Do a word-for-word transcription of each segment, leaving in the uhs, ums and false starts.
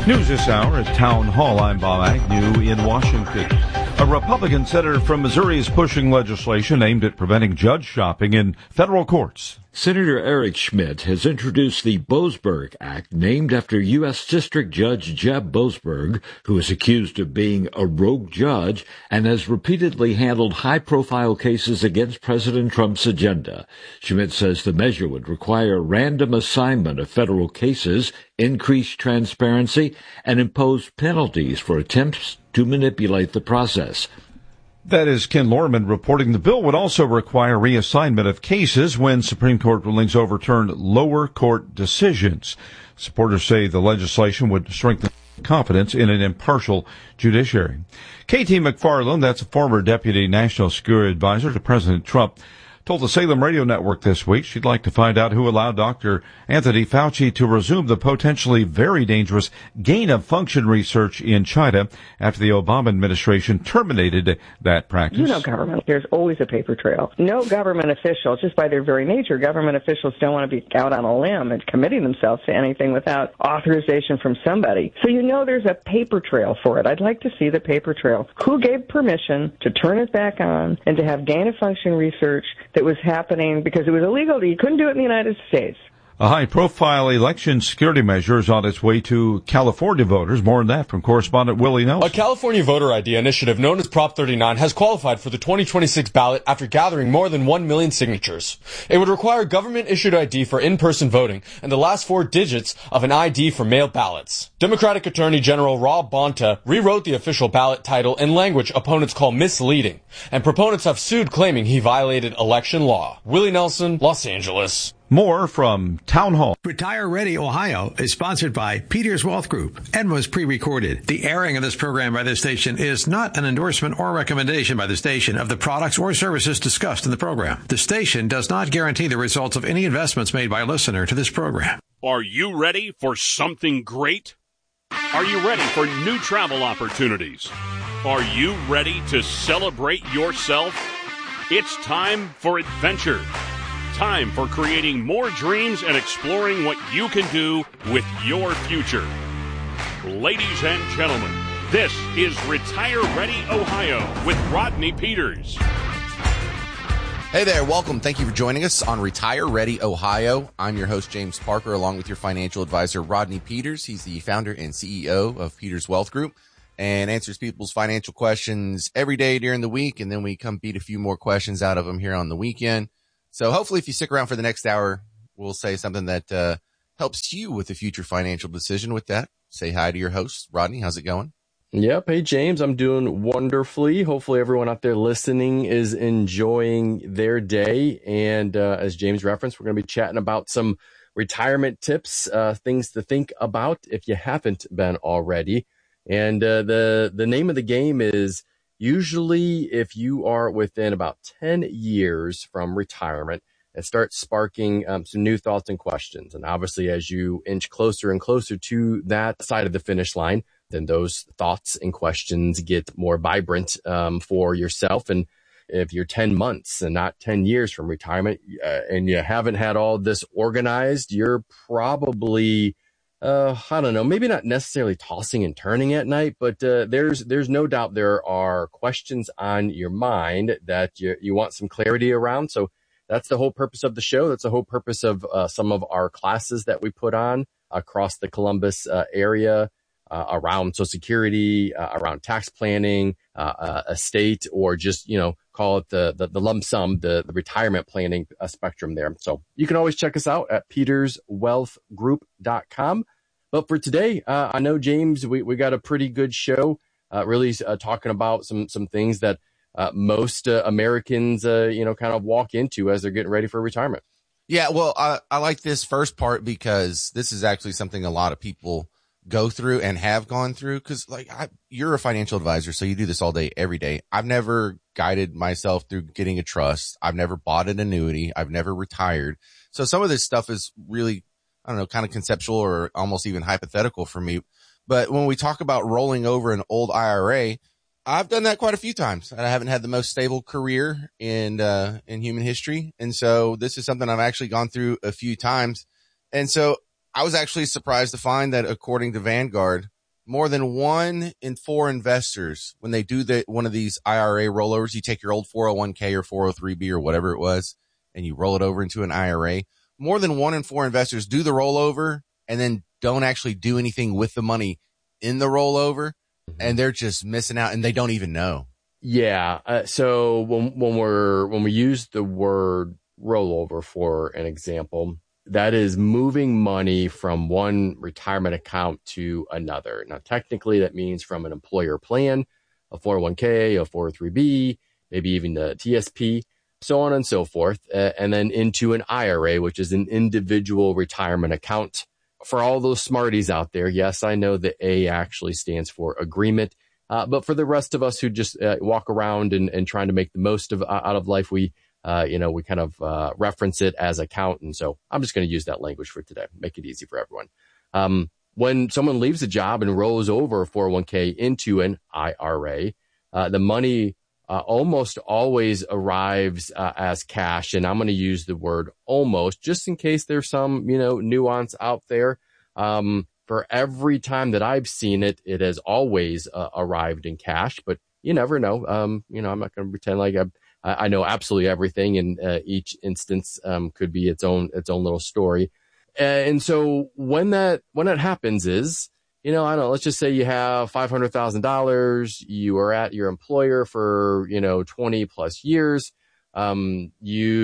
News this hour at Town Hall. I'm Bob Agnew in Washington. A Republican senator from Missouri is pushing legislation aimed at preventing judge shopping in federal courts. Senator Eric Schmidt has introduced the Boasberg Act, named after U S District Judge Jeb Boasberg, who is accused of being a rogue judge and has repeatedly handled high-profile cases against President Trump's agenda. Schmidt says the measure would require random assignment of federal cases, increase transparency, and impose penalties for attempts to manipulate the process. That is Ken Lorman reporting. The bill would also require reassignment of cases when Supreme Court rulings overturned lower court decisions. Supporters say the legislation would strengthen confidence in an impartial judiciary. Katie McFarland, that's a former deputy national security advisor to President Trump, told the Salem Radio Network this week she'd like to find out who allowed Doctor Anthony Fauci to resume the potentially very dangerous gain-of-function research in China after the Obama administration terminated that practice. You know government, there's always a paper trail. No government official, just by their very nature, government officials don't want to be out on a limb and committing themselves to anything without authorization from somebody. So you know there's a paper trail for it. I'd like to see the paper trail. Who gave permission to turn it back on and to have gain-of-function research that was happening because it was illegal? You couldn't do it in the United States. A high-profile election security measure is on its way to California voters. More on that from correspondent Willie Nelson. A California voter I D initiative known as Prop thirty-nine has qualified for the twenty twenty-six ballot after gathering more than one million signatures. It would require government-issued I D for in-person voting and the last four digits of an I D for mail ballots. Democratic Attorney General Rob Bonta rewrote the official ballot title in language opponents call misleading, and proponents have sued claiming he violated election law. Willie Nelson, Los Angeles. More from Town Hall. Retire Ready Ohio is sponsored by Peters Wealth Group and was pre-recorded. The airing of this program by this station is not an endorsement or recommendation by the station of the products or services discussed in the program. The station does not guarantee the results of any investments made by a listener to this program. Are you ready for something great? Are you ready for new travel opportunities? Are you ready to celebrate yourself? It's time for adventure. Time for creating more dreams and exploring what you can do with your future. Ladies and gentlemen, this is Retire Ready Ohio with Rodney Peters. Hey there, welcome. Thank you for joining us on Retire Ready Ohio. I'm your host, James Parker, along with your financial advisor, Rodney Peters. He's the founder and C E O of Peters Wealth Group and answers people's financial questions every day during the week, and then we come beat a few more questions out of them here on the weekend. So hopefully if you stick around for the next hour, we'll say something that uh helps you with a future financial decision. With that, say hi to your host, Rodney. How's it going? Yep. Hey, James, I'm doing wonderfully. Hopefully everyone out there listening is enjoying their day. And uh, as James referenced, we're going to be chatting about some retirement tips, uh, things to think about if you haven't been already. And uh, the the name of the game is usually if you are within about ten years from retirement, and start sparking um, some new thoughts and questions. And obviously, as you inch closer and closer to that side of the finish line, then those thoughts and questions get more vibrant um, for yourself. And if you're ten months and not ten years from retirement, uh, and you haven't had all this organized, you're probably, uh, I don't know, maybe not necessarily tossing and turning at night, but uh, there's there's no doubt there are questions on your mind that you, you want some clarity around. So that's the whole purpose of the show. That's the whole purpose of uh, some of our classes that we put on across the Columbus uh, area uh, around Social Security, uh, around tax planning, uh, uh, estate, or just, you know, call it the the, the lump sum, the, the retirement planning uh, spectrum there. So you can always check us out at peters wealth group dot com. But for today, uh, I know, James, we, we got a pretty good show, uh, really uh, talking about some some things that Uh, most uh, Americans, uh, you know, kind of walk into as they're getting ready for retirement. Yeah, well, I, I like this first part because this is actually something a lot of people go through and have gone through. Because, like, I, you're a financial advisor, so you do this all day, every day. I've never guided myself through getting a trust. I've never bought an annuity. I've never retired. So some of this stuff is really, I don't know, kind of conceptual or almost even hypothetical for me. But when we talk about rolling over an old I R A, I've done that quite a few times. I haven't had the most stable career in, uh, in human history. And so this is something I've actually gone through a few times. And so I was actually surprised to find that according to Vanguard, more than one in four investors, when they do the, one of these I R A rollovers, you take your old four oh one k or four oh three b or whatever it was, and you roll it over into an I R A. More than one in four investors do the rollover and then don't actually do anything with the money in the rollover. Mm-hmm. And they're just missing out and they don't even know. Yeah. Uh, so when, when we're, when we use the word rollover for an example, that is moving money from one retirement account to another. Now, technically that means from an employer plan, a four oh one k, a four oh three b, maybe even the T S P, so on and so forth, uh, and then into an I R A, which is an individual retirement account. For all those smarties out there, yes, I know the A actually stands for agreement. Uh, but for the rest of us who just uh, walk around and, and trying to make the most of uh, out of life, we Uh, you know, we kind of uh, reference it as account. And so I'm just going to use that language for today, make it easy for everyone. Um, when someone leaves a job and rolls over a four oh one k into an I R A, uh, the money uh, almost always arrives uh, as cash. And I'm going to use the word almost just in case there's some, you know, nuance out there. Um, for every time that I've seen it, it has always uh, arrived in cash, but you never know. Um, you know, I'm not going to pretend like I've I know absolutely everything, and uh, each instance um, could be its own its own little story. And so when that when that happens is, you know, I don't know, let's just say you have five hundred thousand dollars, you are at your employer for, you know, twenty plus years. Um,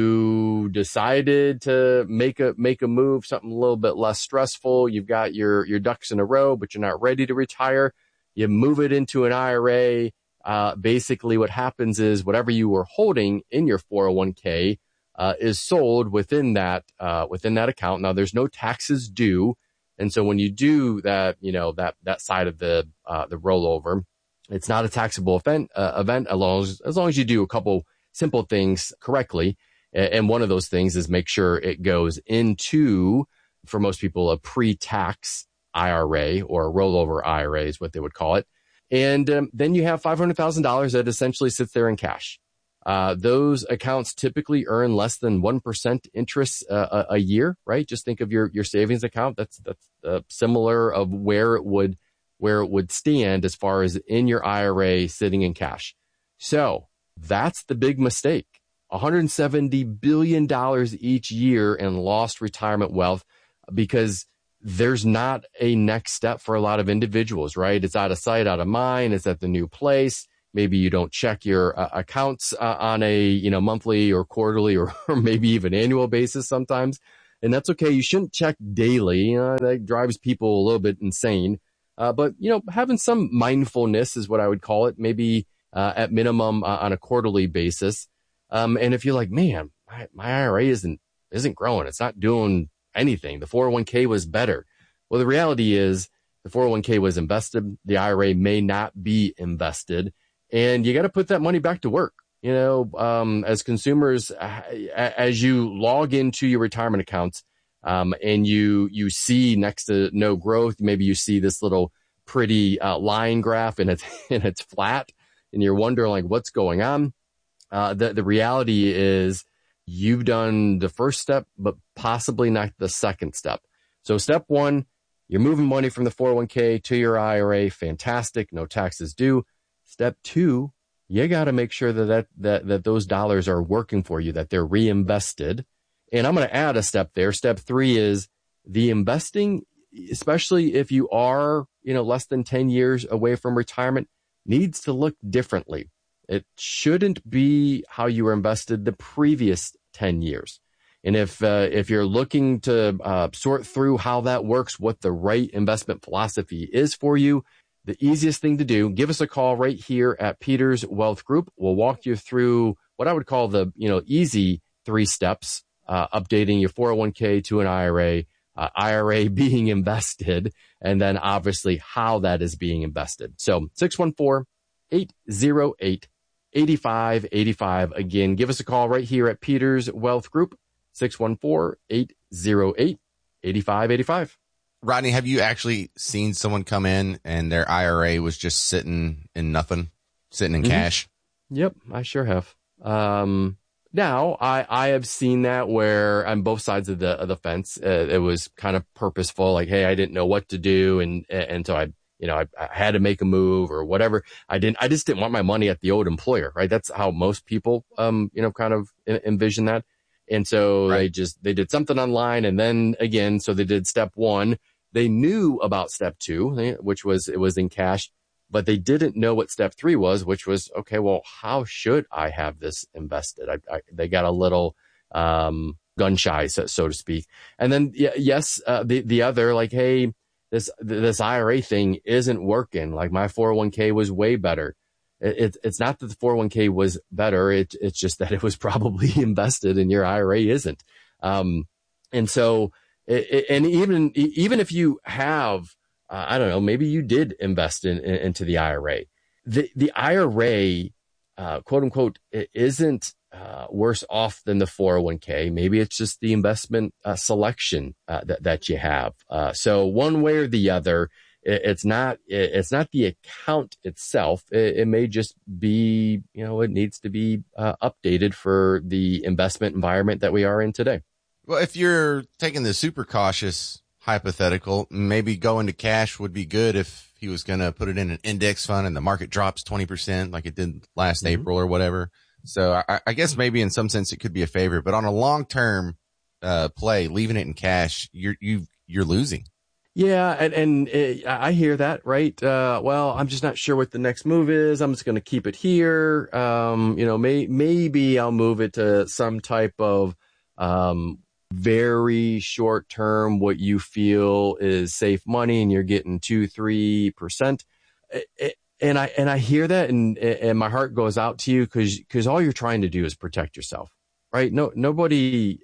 you decided to make a make a move, something a little bit less stressful. You've got your your ducks in a row, but you're not ready to retire. You move it into an I R A. Uh, basically what happens is whatever you were holding in your four oh one k, uh, is sold within that, uh, within that account. Now there's no taxes due. And so when you do that, you know, that, that side of the, uh, the rollover, it's not a taxable event, uh, event as long as, as long as you do a couple simple things correctly. And one of those things is make sure it goes into, for most people, a pre-tax I R A or a rollover I R A is what they would call it. And um, then you have five hundred thousand dollars that essentially sits there in cash. Uh, those accounts typically earn less than one percent interest uh, a, a year, right? Just think of your, your savings account. That's, that's uh, similar of where it would, where it would stand as far as in your I R A sitting in cash. So that's the big mistake. one hundred seventy billion dollars each year in lost retirement wealth because there's not a next step for a lot of individuals, right? It's out of sight, out of mind. It's at the new place. Maybe you don't check your uh, accounts uh, on a, you know, monthly or quarterly or, or maybe even annual basis sometimes. And that's okay. You shouldn't check daily. You know, that drives people a little bit insane. Uh, but, you know, having some mindfulness is what I would call it, maybe uh, at minimum uh, on a quarterly basis. Um, and if you're like, man, my, my I R A isn't, isn't growing. It's not doing anything. The four oh one k was better. Well, the reality is the four oh one k was invested. The I R A may not be invested, and you got to put that money back to work. You know, um, as consumers, as you log into your retirement accounts, um, and you, you see next to no growth, maybe you see this little pretty, uh, line graph and it's, and it's flat and you're wondering like, what's going on? Uh, the, the reality is, you've done the first step, but possibly not the second step. So step one, you're moving money from the four oh one k to your I R A. Fantastic. No taxes due. Step two, you got to make sure that, that, that, that those dollars are working for you, that they're reinvested. And I'm going to add a step there. Step three is the investing, especially if you are, you know, less than ten years away from retirement, needs to look differently. It shouldn't be how you were invested the previous ten years. And if, uh, if you're looking to, uh, sort through how that works, what the right investment philosophy is for you, the easiest thing to do, give us a call right here at Peters Wealth Group. We'll walk you through what I would call the, you know, easy three steps, uh, updating your four oh one k to an I R A, uh, I R A being invested, and then obviously how that is being invested. So six one four, eight oh eight, eight five eight five. Again, give us a call right here at Peters Wealth Group, six one four, eight oh eight, eight five eight five. Rodney, have you actually seen someone come in and their I R A was just sitting in nothing, sitting in mm-hmm. cash? Yep, I sure have. Um, now, I, I have seen that where on both sides of the of the fence, uh, it was kind of purposeful. Like, hey, I didn't know what to do, and and so I you know, I, I had to make a move or whatever. I didn't, I just didn't want my money at the old employer, right? That's how most people, um, you know, kind of envision that. And so right. they just, they did something online. And then again, so they did step one. They knew about step two, which was, it was in cash, but they didn't know what step three was, which was, okay, well, how should I have this invested? I, I, they got a little, um, gun shy, so, so to speak. And then, yes, uh, the, the other, like, hey, this, this I R A thing isn't working. Like my four oh one k was way better. It, it, it's not that the four oh one k was better. It, it's just that it was probably invested and your I R A isn't. Um, and so, it, it, and even, even if you have, uh, I don't know, maybe you did invest in, in into the I R A, the, the I R A, uh, quote unquote, it isn't, Uh, worse off than the four oh one k. Maybe it's just the investment uh, selection uh, that that you have. Uh, so one way or the other, it, it's not it, it's not the account itself. It, it may just be, you know, it needs to be uh, updated for the investment environment that we are in today. Well, if you're taking the super cautious hypothetical, maybe going to cash would be good if he was going to put it in an index fund and the market drops twenty percent like it did last mm-hmm. April or whatever. So I, I guess maybe in some sense it could be a favorite, but on a long-term uh, play, leaving it in cash, you're, you, you're losing. Yeah. And, and it, I hear that, right? Uh, well, I'm just not sure what the next move is. I'm just going to keep it here. Um, you know, may, maybe I'll move it to some type of, um, very short term, what you feel is safe money and you're getting two, three percent. It, it, And I, and I hear that and, and my heart goes out to you because, because all you're trying to do is protect yourself, right? No, nobody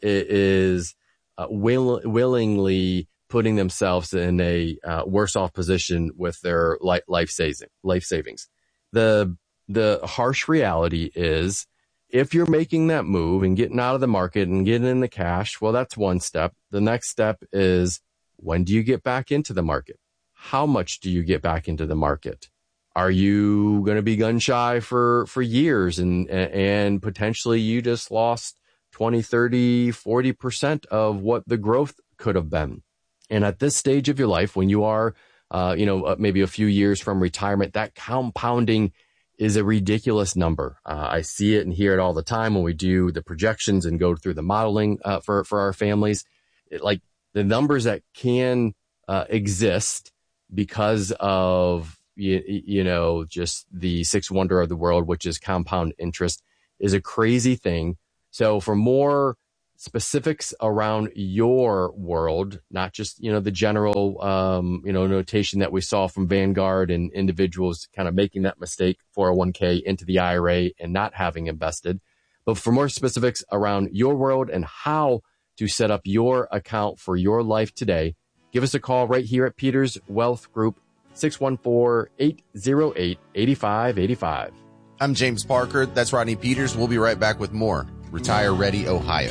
is uh, will, willingly putting themselves in a uh, worse off position with their life, life saving, life savings. The, the harsh reality is if you're making that move and getting out of the market and getting in the cash, well, that's one step. The next step is when do you get back into the market? How much do you get back into the market? Are you going to be gun shy for, for years and, and potentially you just lost twenty, thirty, forty percent of what the growth could have been? And at this stage of your life, when you are, uh, you know, maybe a few years from retirement, that compounding is a ridiculous number. Uh, I see it and hear it all the time when we do the projections and go through the modeling, uh, for, for our families. It, like the numbers that can, uh, exist because of, You, you know, just the sixth wonder of the world, which is compound interest, is a crazy thing. So for more specifics around your world, not just, you know, the general, um, you know, notation that we saw from Vanguard and individuals kind of making that mistake, four oh one k into the I R A and not having invested, but for more specifics around your world and how to set up your account for your life today, give us a call right here at Peters Wealth Group, six one four, eight oh eight, eight five eight five. I'm James Parker. That's Rodney Peters. We'll be right back with more Retire Ready Ohio.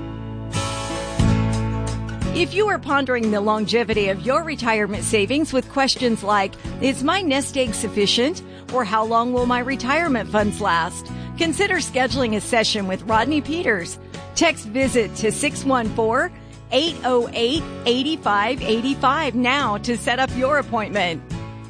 If you are pondering the longevity of your retirement savings with questions like, is my nest egg sufficient? Or how long will my retirement funds last? Consider scheduling a session with Rodney Peters. Text VISIT to six one four, eight oh eight, eight five eight five now to set up your appointment.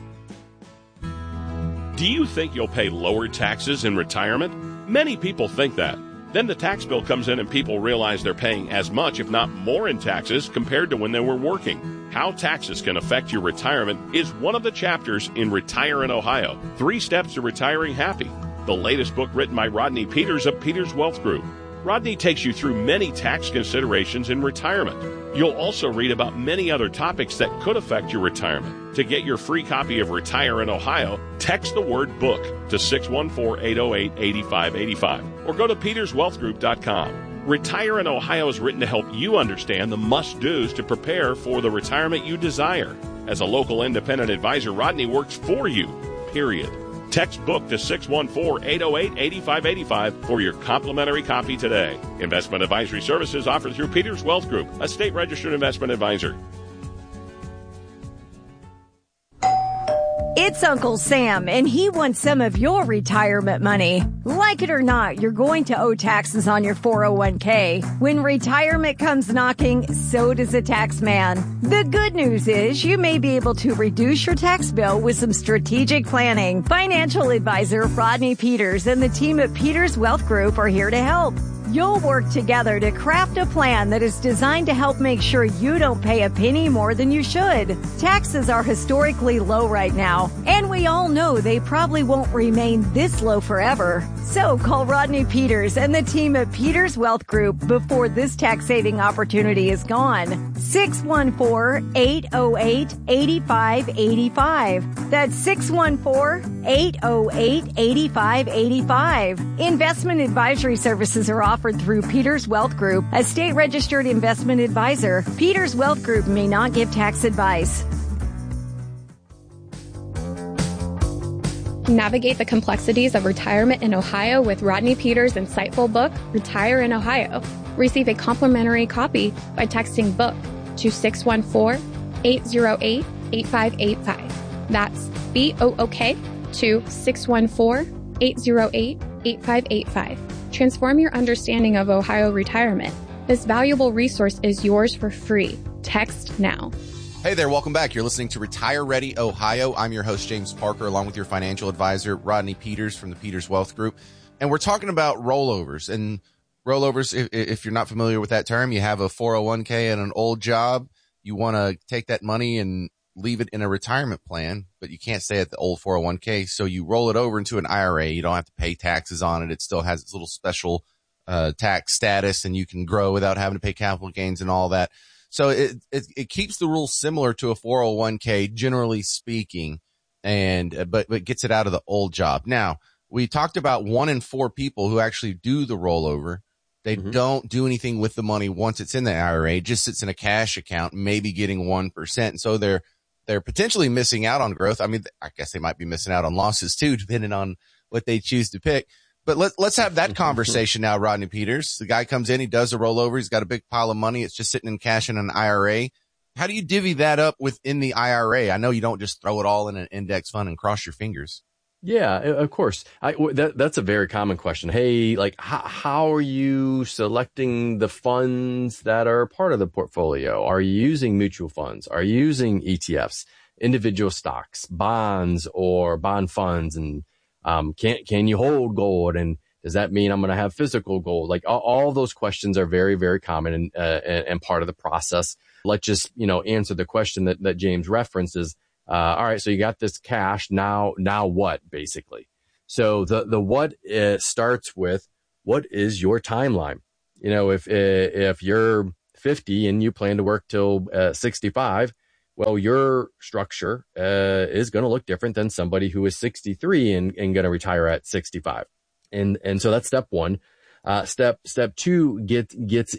Do you think you'll pay lower taxes in retirement? Many people think that. Then the tax bill comes in and people realize they're paying as much, if not more, in taxes compared to when they were working. How taxes can affect your retirement is one of the chapters in Retire in Ohio, Three Steps to Retiring Happy, the latest book written by Rodney Peters of Peters Wealth Group. Rodney takes you through many tax considerations in retirement. You'll also read about many other topics that could affect your retirement. To get your free copy of Retire in Ohio, text the word book to six one four, eight oh eight, eight five eight five or go to peters wealth group dot com. Retire in Ohio is written to help you understand the must-dos to prepare for the retirement you desire. As a local independent advisor, Rodney works for you, period. Text book to six one four, eight oh eight, eight five eight five for your complimentary copy today. Investment advisory services offered through Peters Wealth Group, a state-registered investment advisor. It's Uncle Sam, and he wants some of your retirement money. Like it or not, you're going to owe taxes on your four oh one k. When retirement comes knocking, so does a tax man. The good news is you may be able to reduce your tax bill with some strategic planning. Financial advisor Rodney Peters and the team at Peters Wealth Group are here to help. You'll work together to craft a plan that is designed to help make sure you don't pay a penny more than you should. Taxes are historically low right now, and we all know they probably won't remain this low forever. So call Rodney Peters and the team at Peters Wealth Group before this tax saving opportunity is gone. six one four, eight oh eight, eight five eight five. That's six one four, eight oh eight, eight five eight five. Investment advisory services are offered offered through Peters Wealth Group, a state-registered investment advisor. Peters Wealth Group may not give tax advice. Navigate the complexities of retirement in Ohio with Rodney Peters' insightful book, Retire in Ohio. Receive a complimentary copy by texting BOOK to six one four, eight oh eight, eight five eight five. That's B O O K to six one four, eight oh eight, eight five eight five. Transform your understanding of Ohio retirement. This valuable resource is yours for free. Text now. Hey there, welcome back. You're listening to Retire Ready Ohio. I'm your host, James Parker, along with your financial advisor, Rodney Peters from the Peters Wealth Group. And we're talking about rollovers. And rollovers, if, if you're not familiar with that term, you have a four oh one k and an old job. You want to take that money and leave it in a retirement plan, but you can't stay at the old four oh one k. So you roll it over into an I R A. You don't have to pay taxes on it. It still has its little special uh, tax status, and you can grow without having to pay capital gains and all that. So it, it, it keeps the rules similar to a four oh one k, generally speaking, and, uh, but, but gets it out of the old job. Now, we talked about one in four people who actually do the rollover. They mm-hmm. don't do anything with the money once it's in the I R A. It just sits in a cash account, maybe getting one percent. And so they're, They're potentially missing out on growth. I mean, I guess they might be missing out on losses too, depending on what they choose to pick. But let, let's have that conversation now, Rodney Peters. The guy comes in, he does a rollover. He's got a big pile of money. It's just sitting in cash in an I R A. How do you divvy that up within the I R A? I know you don't just throw it all in an index fund and cross your fingers. Yeah, of course. I, that, that's a very common question. Hey, like, how, how are you selecting the funds that are part of the portfolio? Are you using mutual funds? Are you using E T Fs, individual stocks, bonds, or bond funds? And um, can can you hold gold? And does that mean I'm going to have physical gold? Like, all, all those questions are very, very common and, uh, and, and part of the process. Let's just, you know, answer the question that, that James references. Uh, all right, so you got this cash. Now, now what, basically? So the, the what uh, starts with, what is your timeline? You know, if, if you're fifty and you plan to work till uh, sixty-five, well, your structure uh, is going to look different than somebody who is sixty-three and, and going to retire at sixty-five. And, and so that's step one. Uh, step, step two get, gets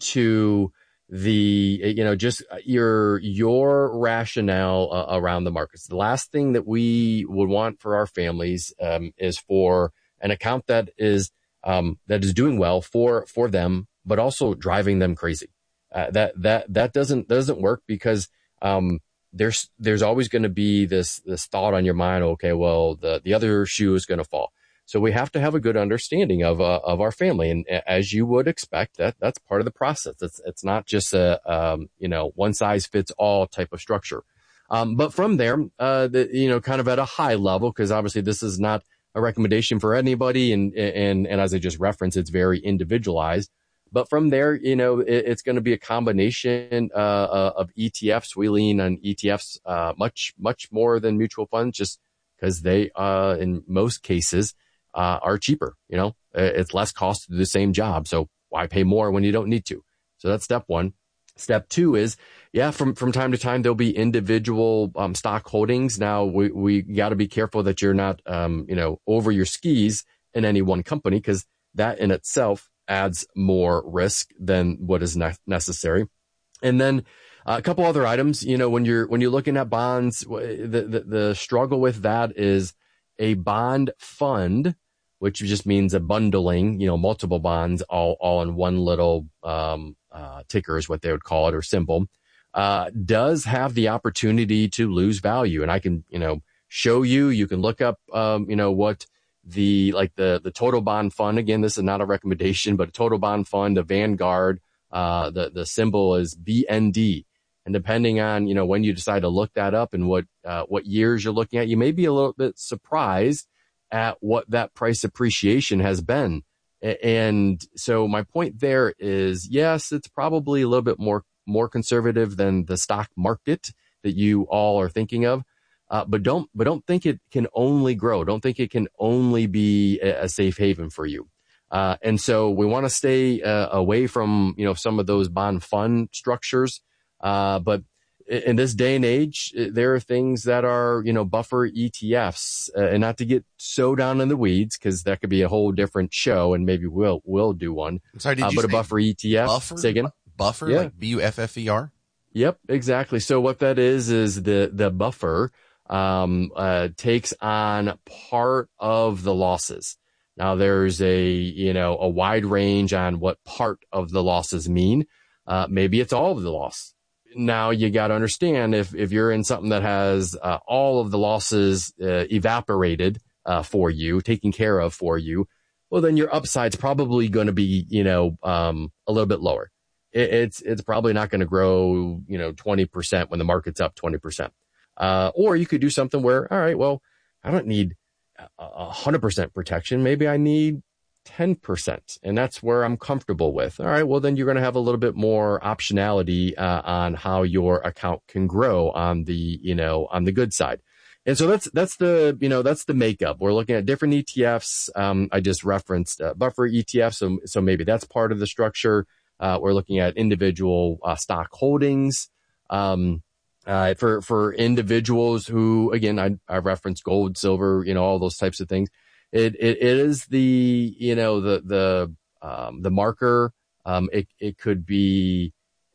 into the, you know, just your, your rationale uh, around the markets. The last thing that we would want for our families, um, is for an account that is, um, that is doing well for, for them, but also driving them crazy. Uh, that, that, that doesn't, doesn't work because, um, there's, there's always going to be this, this thought on your mind. Okay, well, the, the other shoe is going to fall. So we have to have a good understanding of uh, of our family, and as you would expect, that that's part of the process. It's it's not just a um, you know one size fits all type of structure. Um, but from there, uh, the, you know, kind of at a high level, because obviously this is not a recommendation for anybody, and and and as I just referenced, it's very individualized. But from there, you know, it, it's going to be a combination uh, of E T Fs. We lean on E T Fs uh, much much more than mutual funds, just because they, uh, in most cases, Uh, are cheaper. You know, it's less cost to do the same job. So why pay more when you don't need to? So that's step one. Step two is, yeah, from, from time to time, there'll be individual, um, stock holdings. Now we, we got to be careful that you're not, um, you know, over your skis in any one company, because that in itself adds more risk than what is ne- necessary. And then uh, a couple other items, you know, when you're, when you're looking at bonds, the, the, the struggle with that is a bond fund, which just means a bundling, you know, multiple bonds all, all in one little, um, uh, ticker is what they would call it, or symbol, uh, does have the opportunity to lose value. And I can, you know, show you. You can look up, um, you know, what the, like the, the total bond fund. Again, this is not a recommendation, but a total bond fund, a Vanguard, uh, the, the symbol is B N D. And depending on, you know, when you decide to look that up and what, uh, what years you're looking at, you may be a little bit surprised at what that price appreciation has been. And so my point there is, yes, it's probably a little bit more, more conservative than the stock market that you all are thinking of. Uh, but don't, but don't think it can only grow. Don't think it can only be a, a safe haven for you. Uh, and so we want to stay uh, away from, you know, some of those bond fund structures. Uh, but in this day and age, there are things that are, you know, buffer E T Fs, uh, and not to get so down in the weeds, because that could be a whole different show, and maybe we'll we'll do one. I'm sorry, did uh, you but say a buffer E T F? Buffer, Say again? Buffer, Yeah. like B U F F E R. Yep, exactly. So what that is is the the buffer um, uh, takes on part of the losses. Now there's a you know a wide range on what part of the losses mean. Uh, maybe it's all of the loss. Now you got to understand if, if you're in something that has uh, all of the losses uh, evaporated uh, for you, taken care of for you, well, then your upside's probably going to be, you know, um, a little bit lower. It, it's, it's probably not going to grow, you know, twenty percent when the market's up twenty percent. Uh, or you could do something where, all right, well, I don't need a hundred percent protection. Maybe I need ten percent. And that's where I'm comfortable with. All right. Well, then you're going to have a little bit more optionality uh, on how your account can grow on the, you know, on the good side. And so that's, that's the, you know, that's the makeup. We're looking at different E T Fs. Um, I just referenced uh, buffer E T Fs. So, so maybe that's part of the structure. Uh, we're looking at individual uh, stock holdings. Um, uh, for, for individuals who, again, I, I referenced gold, silver, you know, all those types of things. It, it, it is the, you know, the, the, um, the marker. Um, it, it could be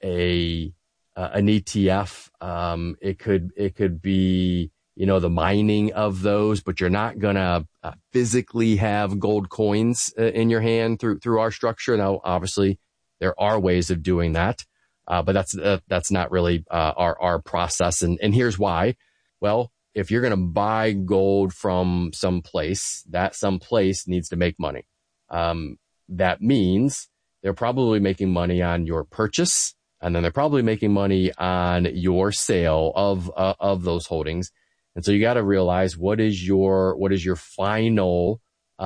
a, uh, an E T F. Um, it could, it could be, you know, the mining of those, but you're not going to uh, physically have gold coins uh, in your hand through, through our structure. Now, obviously there are ways of doing that. Uh, but that's, uh, that's not really, uh, our, our process. And, and here's why. Well, if you're going to buy gold from some place, that some place needs to make money. Um, that means they're probably making money on your purchase, and then they're probably making money on your sale of, uh, of those holdings. And so you got to realize what is your, what is your final,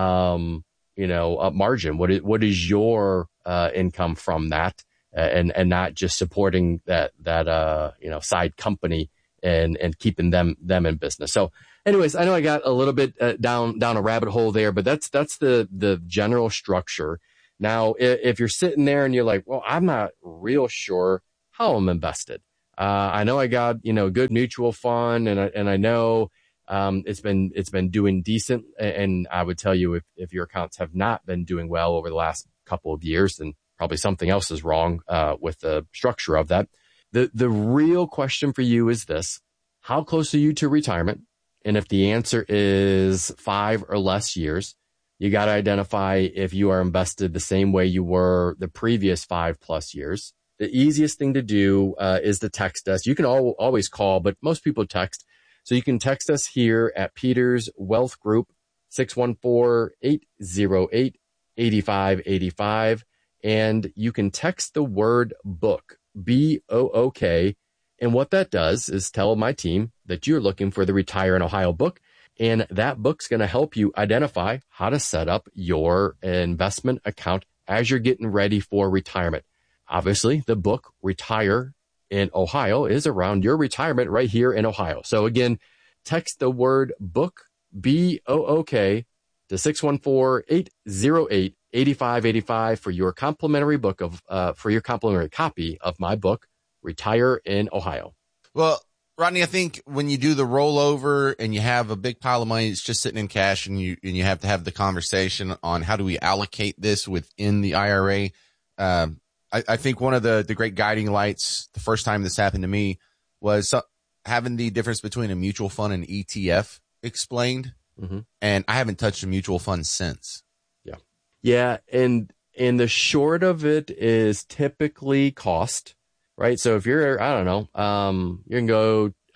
um, you know, uh, margin? What is, what is your, uh, income from that? Uh, and, and not just supporting that, that, uh, you know, side company and, and keeping them, them in business. So anyways, I know I got a little bit uh, down, down a rabbit hole there, but that's, that's the, the general structure. Now, if, if you're sitting there and you're like, well, I'm not real sure how I'm invested. Uh, I know I got, you know, good mutual fund, and I, and I know, um, it's been, it's been doing decent. And I would tell you if, if your accounts have not been doing well over the last couple of years, then probably something else is wrong, uh, with the structure of that. The, the real question for you is this: how close are you to retirement? And if the answer is five or less years, you got to identify if you are invested the same way you were the previous five plus years. The easiest thing to do uh, is to text us. You can al- always call, but most people text. So you can text us here at Peters Wealth Group, six one four, eight zero eight, eight five eight five. And you can text the word book, B O O K. And what that does is tell my team that you're looking for the Retire in Ohio book. And that book's going to help you identify how to set up your investment account as you're getting ready for retirement. Obviously, the book Retire in Ohio is around your retirement right here in Ohio. So again, text the word book, B O O K, to six one four, eight zero eight, eight five eight five for your complimentary book of, uh, for your complimentary copy of my book, Retire in Ohio. Well, Rodney, I think when you do the rollover and you have a big pile of money, it's just sitting in cash, and you, and you have to have the conversation on how do we allocate this within the I R A. Um, I, I think one of the, the great guiding lights the first time this happened to me was uh, having the difference between a mutual fund and E T F explained. Mm-hmm. And I haven't touched a mutual fund since. Yeah. Yeah. And, and the short of it is typically cost, right? So if you're, I don't know, um, you can go,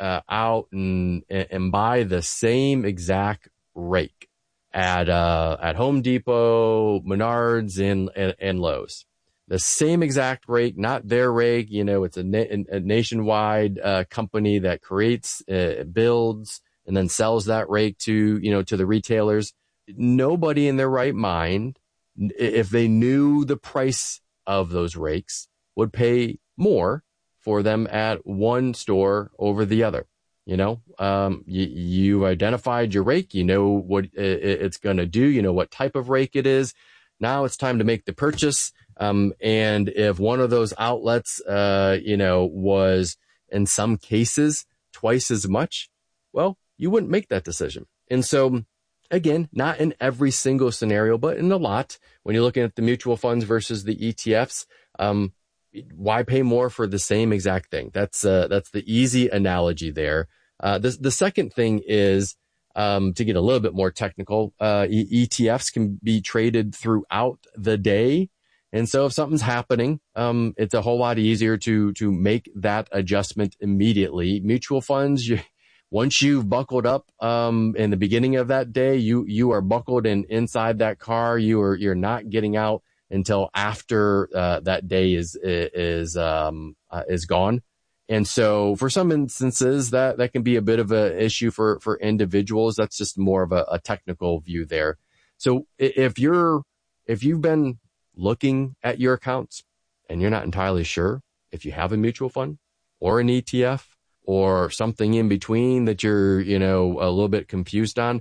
uh, out and and buy the same exact rake at uh, at Home Depot, Menards, and, and and Lowe's. The same exact rake, not their rake. You know, it's a, na- a nationwide uh, company that creates, uh, builds, and then sells that rake to, you know, to the retailers. Nobody in their right mind, if they knew the price of those rakes, would pay more for them at one store over the other. You know, um, you, you identified your rake, you know what it, it's going to do, you know what type of rake it is. Now it's time to make the purchase. Um, and if one of those outlets, uh, you know, was in some cases twice as much, well, you wouldn't make that decision. And so, again, not in every single scenario, but in a lot, when you're looking at the mutual funds versus the E T Fs, um, why pay more for the same exact thing? That's, uh, that's the easy analogy there. Uh, the, the second thing is, um, to get a little bit more technical, uh, E T Fs can be traded throughout the day. And so if something's happening, um, it's a whole lot easier to, to make that adjustment immediately. Mutual funds, you, once you've buckled up, um, in the beginning of that day, you, you are buckled in inside that car. You are, you're not getting out until after, uh, that day is, is, um, uh, is gone. And so for some instances that, that can be a bit of an issue for, for individuals. That's just more of a, a technical view there. So if you're, if you've been looking at your accounts and you're not entirely sure if you have a mutual fund or an E T F or something in between that you're, you know, a little bit confused on,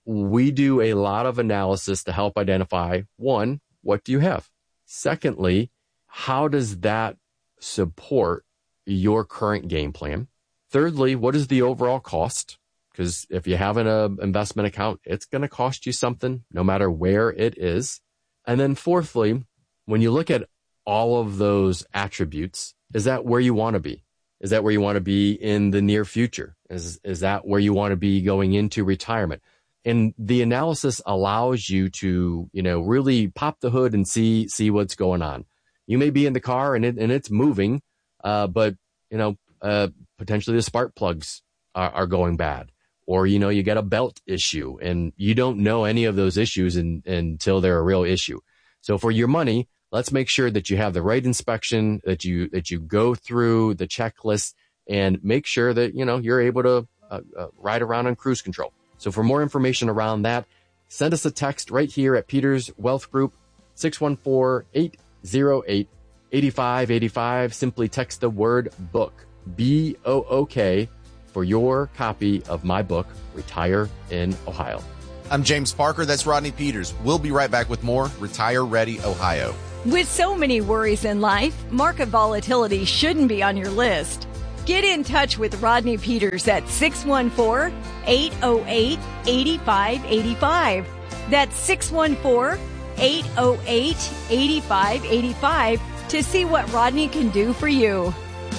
we do a lot of analysis to help identify, one, what do you have? Secondly, how does that support your current game plan? Thirdly, what is the overall cost? Because if you have an uh, investment account, it's going to cost you something no matter where it is. And then fourthly, when you look at all of those attributes, is that where you want to be? Is that where you want to be in the near future? Is, is that where you want to be going into retirement? And the analysis allows you to, you know, really pop the hood and see, see what's going on. You may be in the car and it, and it's moving, uh, but, you know, uh, potentially the spark plugs are, are going bad. Or, you know, you get a belt issue and you don't know any of those issues in, until they're a real issue. So for your money, let's make sure that you have the right inspection, that you, that you go through the checklist and make sure that, you know, you're able to uh, uh, ride around on cruise control. So for more information around that, send us a text right here at Peters Wealth Group, six one four, eight zero eight, eight five eight five. Simply text the word book, B O O K, for your copy of my book, Retire in Ohio. I'm James Parker. That's Rodney Peters. We'll be right back with more Retire Ready Ohio. With so many worries in life, market volatility shouldn't be on your list. Get in touch with Rodney Peters at six one four, eight zero eight, eight five eight five. That's six one four, eight zero eight, eight five eight five to see what Rodney can do for you.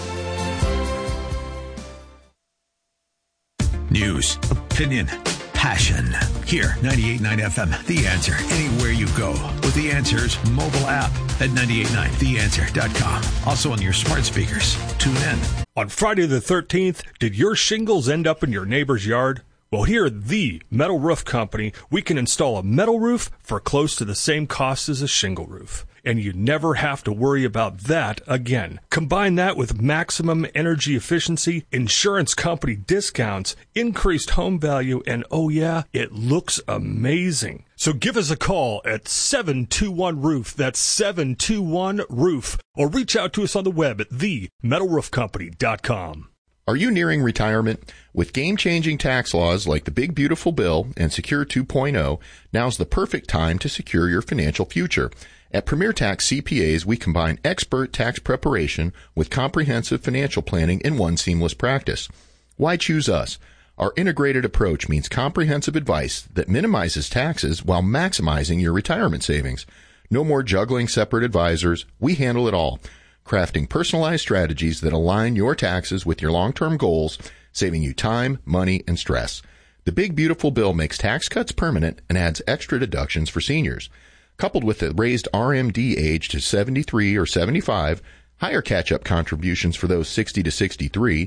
News, opinion, passion. Here, ninety-eight point nine F M, The Answer. Anywhere you go with The Answer's mobile app at nine eight nine the answer dot com. Also on your smart speakers. Tune in. On Friday the thirteenth, did your shingles end up in your neighbor's yard? Well, here at the Metal Roof Company, we can install a metal roof for close to the same cost as a shingle roof. And you never have to worry about that again. Combine that with maximum energy efficiency, insurance company discounts, increased home value, and oh yeah, it looks amazing. So give us a call at seven two one roof. That's seven two one roof. Or reach out to us on the web at the metal roof company dot com. Are you nearing retirement? With game-changing tax laws like the Big Beautiful Bill and Secure two point oh, now's the perfect time to secure your financial future. At Premier Tax C P As, we combine expert tax preparation with comprehensive financial planning in one seamless practice. Why choose us? Our integrated approach means comprehensive advice that minimizes taxes while maximizing your retirement savings. No more juggling separate advisors. We handle it all, crafting personalized strategies that align your taxes with your long-term goals, saving you time, money, and stress. The Big Beautiful Bill makes tax cuts permanent and adds extra deductions for seniors. Coupled with the raised R M D age to seventy-three or seventy-five, higher catch-up contributions for those sixty to sixty-three,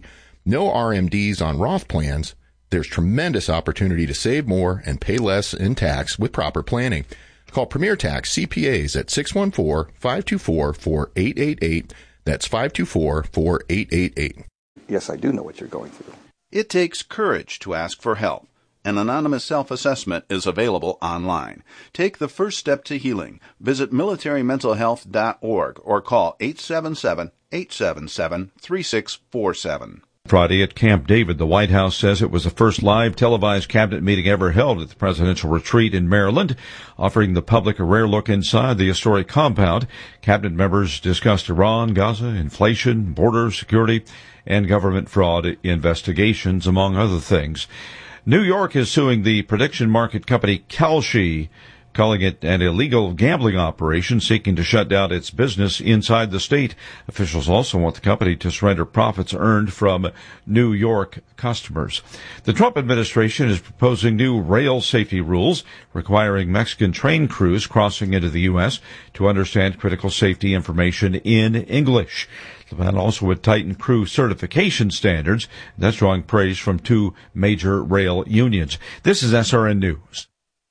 No R M Ds on Roth plans. There's tremendous opportunity to save more and pay less in tax with proper planning. Call Premier Tax C P As at six one four, five two four, four eight eight eight. That's five two four, four eight eight eight. Yes, I do know what you're going through. It takes courage to ask for help. An anonymous self-assessment is available online. Take the first step to healing. Visit military mental health dot org or call eight seven seven, eight seven seven, three six four seven. Friday at Camp David, the White House says it was the first live televised cabinet meeting ever held at the presidential retreat in Maryland, offering the public a rare look inside the historic compound. Cabinet members discussed Iran, Gaza, inflation, border security, and government fraud investigations, among other things. New York is suing the prediction market company Kalshi, calling it an illegal gambling operation seeking to shut down its business inside the state. Officials also want the company to surrender profits earned from New York customers. The Trump administration is proposing new rail safety rules requiring Mexican train crews crossing into the U S to understand critical safety information in English. The plan also would tighten crew certification standards. That's drawing praise from two major rail unions. This is S R N News.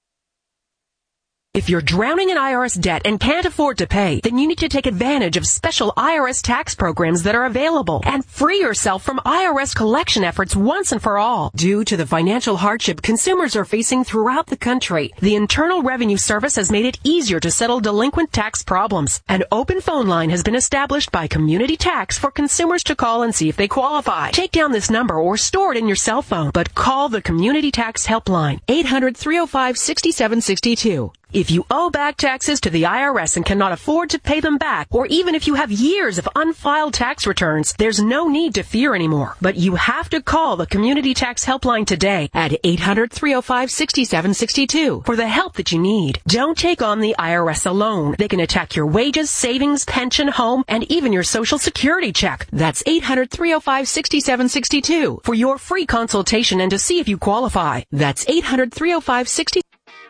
If you're drowning in I R S debt and can't afford to pay, then you need to take advantage of special I R S tax programs that are available and free yourself from I R S collection efforts once and for all. Due to the financial hardship consumers are facing throughout the country, the Internal Revenue Service has made it easier to settle delinquent tax problems. An open phone line has been established by Community Tax for consumers to call and see if they qualify. Take down this number or store it in your cell phone, but call the Community Tax Helpline, eight hundred, three oh five, six seven six two. If you owe back taxes to the I R S and cannot afford to pay them back, or even if you have years of unfiled tax returns, there's no need to fear anymore. But you have to call the Community Tax Helpline today at eight hundred, three oh five, six seven six two for the help that you need. Don't take on the I R S alone. They can attack your wages, savings, pension, home, and even your Social Security check. That's eight hundred, three oh five, six seven six two for your free consultation and to see if you qualify. That's eight hundred, three oh five, six oh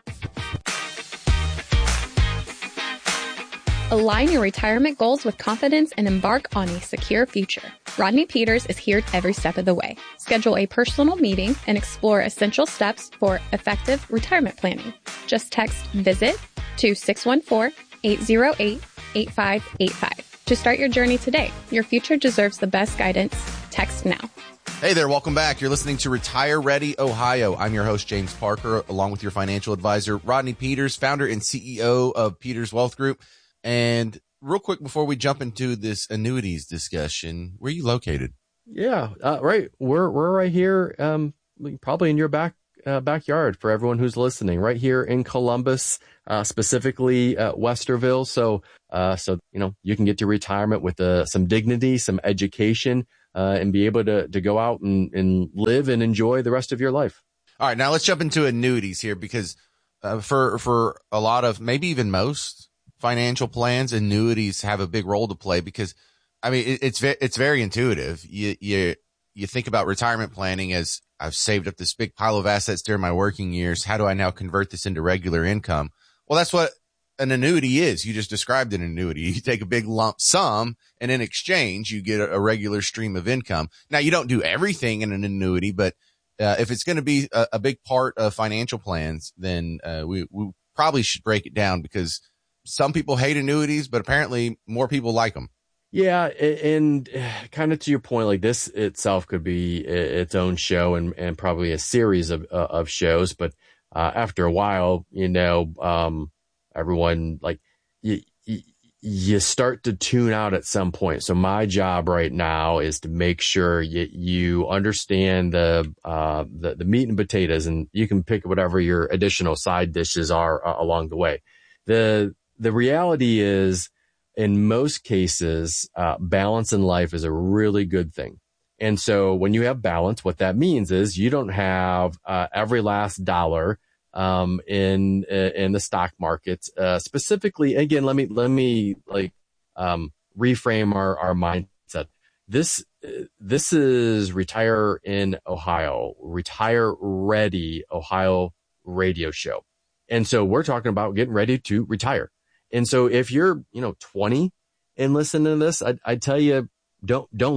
Align your retirement goals with confidence and embark on a secure future. Rodney Peters is here every step of the way. Schedule a personal meeting and explore essential steps for effective retirement planning. Just text VISIT to six one four, eight oh eight, eight five eight five to start your journey today. Your future deserves the best guidance. Text now. Hey there, welcome back. You're listening to Retire Ready Ohio. I'm your host, James Parker, along with your financial advisor, Rodney Peters, founder and C E O of Peters Wealth Group. And real quick, before we jump into this annuities discussion, where are you located? Yeah, uh, right. We're we're right here, um, probably in your back uh, backyard for everyone who's listening. Right here in Columbus, uh, specifically uh, Westerville. So, uh, so you know, you can get to retirement with uh, some dignity, some education, uh, and be able to to go out and, and live and enjoy the rest of your life. All right, now let's jump into annuities here because uh, for for a lot of, maybe even most financial plans, annuities have a big role to play because, I mean, it, it's ve- it's very intuitive. You you you think about retirement planning as I've saved up this big pile of assets during my working years. How do I now convert this into regular income? Well, that's what an annuity is. You just described an annuity. You take a big lump sum, and in exchange, you get a, a regular stream of income. Now, you don't do everything in an annuity, but uh, if it's going to be a, a big part of financial plans, then uh, we we probably should break it down because some people hate annuities, but apparently more people like them. Yeah. And kind of to your point, like this itself could be its own show and, and probably a series of, uh, of shows. But, uh, after a while, you know, um, everyone like you, you, you start to tune out at some point. So my job right now is to make sure you, you understand the, uh, the, the meat and potatoes, and you can pick whatever your additional side dishes are uh, along the way. The, The reality is, in most cases, uh, balance in life is a really good thing. And so when you have balance, what that means is you don't have uh, every last dollar um, in in the stock market. Uh, specifically, again, let me let me like um, reframe our our mindset. This this is Retire in Ohio, Retire Ready Ohio radio show, and so we're talking about getting ready to retire. And so if you're, you know, twenty and listening to this, I'd, I'd tell you, don't, don't listen.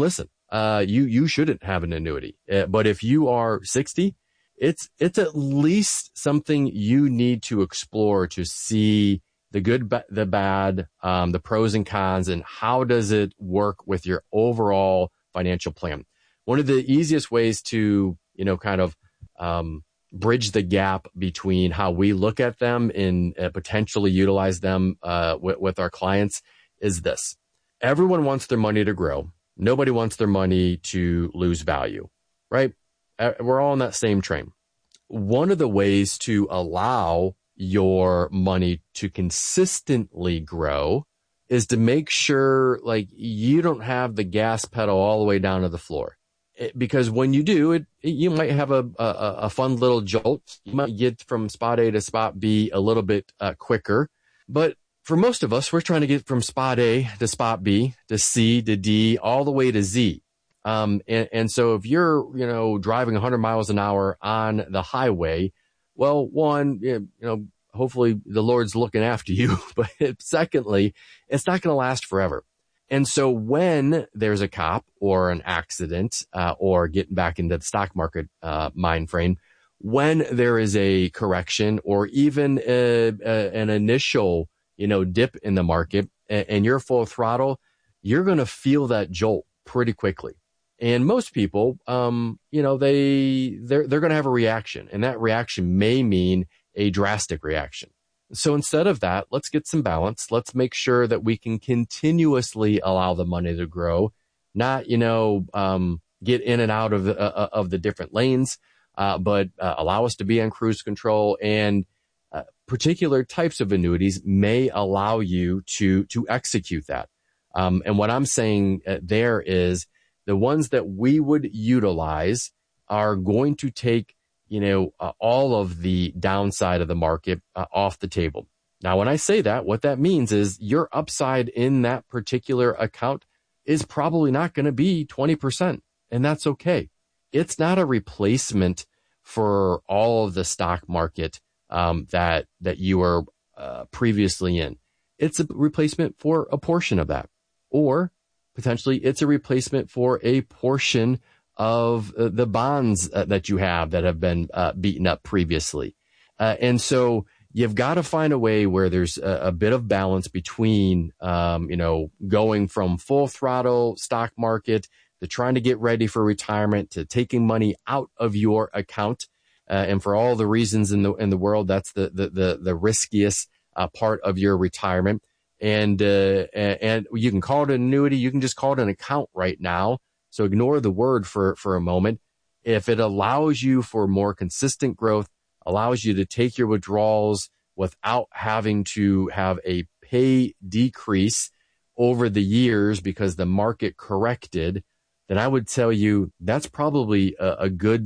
uh, you, you shouldn't have an annuity. Uh, but if you are sixty, it's, it's at least something you need to explore to see the good, the bad, um, the pros and cons, and how does it work with your overall financial plan. One of the easiest ways to, you know, kind of, um, bridge the gap between how we look at them and uh, potentially utilize them uh, with, with our clients is this. Everyone wants their money to grow. Nobody wants their money to lose value, right? We're all on that same train. One of the ways to allow your money to consistently grow is to make sure like you don't have the gas pedal all the way down to the floor. It, because when you do it, you might have a, a, a fun little jolt. You might get from spot A to spot B a little bit uh, quicker. But for most of us, we're trying to get from spot A to spot B to C to D all the way to Z. Um, and, and so if you're, you know, driving one hundred miles an hour on the highway, well, one, you know, hopefully the Lord's looking after you. But secondly, it's not going to last forever. And so when there's a cop or an accident, uh, or getting back into the stock market, uh, mind frame, when there is a correction or even a, a, an initial, you know, dip in the market and, and you're full throttle, you're going to feel that jolt pretty quickly. And most people, um, you know, they, they're, they're going to have a reaction, and that reaction may mean a drastic reaction. So instead of that, let's get some balance. Let's make sure that we can continuously allow the money to grow, not, you know, um, get in and out of the, uh, of the different lanes, uh, but uh, allow us to be on cruise control. And uh, particular types of annuities may allow you to, to execute that. Um, and what I'm saying uh, there is the ones that we would utilize are going to take you know, uh, all of the downside of the market uh, off the table. Now, when I say that, what that means is your upside in that particular account is probably not going to be twenty percent, and that's okay. It's not a replacement for all of the stock market um, that that you were uh, previously in. It's a replacement for a portion of that, or potentially it's a replacement for a portion of uh, the bonds uh, that you have that have been uh, beaten up previously. Uh, and so you've got to find a way where there's a, a bit of balance between, um, you know, going from full throttle stock market to trying to get ready for retirement to taking money out of your account. Uh, and for all the reasons in the, in the world, that's the, the, the, the riskiest uh, part of your retirement. And, uh, and you can call it an annuity. You can just call it an account right now. So ignore the word for, for a moment. If it allows you for more consistent growth, allows you to take your withdrawals without having to have a pay decrease over the years because the market corrected, then I would tell you that's probably a, a good